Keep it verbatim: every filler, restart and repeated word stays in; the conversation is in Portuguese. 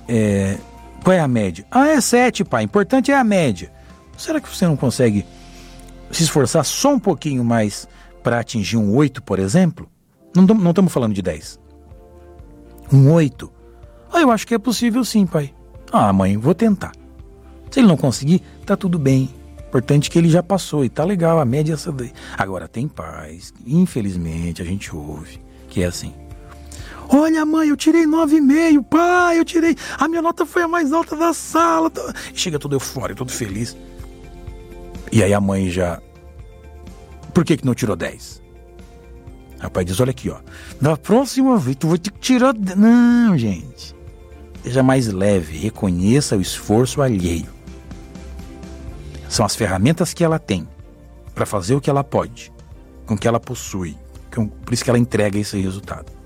é, qual é a média? Ah, é sete, pai, importante é a média. Será que você não consegue se esforçar só um pouquinho mais para atingir um oito, por exemplo? Não, não estamos falando de dez. Um oito. Ah, eu acho que é possível sim, pai. Ah, mãe, vou tentar. Se ele não conseguir, tá tudo bem. Importante que ele já passou e tá legal, a média é essa daí. Agora, tem pais, infelizmente, a gente ouve, que é assim. Olha, mãe, eu tirei nove vírgula cinco, pai, eu tirei... A minha nota foi a mais alta da sala. E chega todo eufórico, todo feliz. E aí a mãe já... Por que que não tirou dez? Aí o pai diz, olha aqui, ó. Na próxima vez, tu vai ter que tirar... Não, gente. Seja mais leve, reconheça o esforço alheio. São as ferramentas que ela tem para fazer o que ela pode, com o que ela possui. Por isso que ela entrega esse resultado.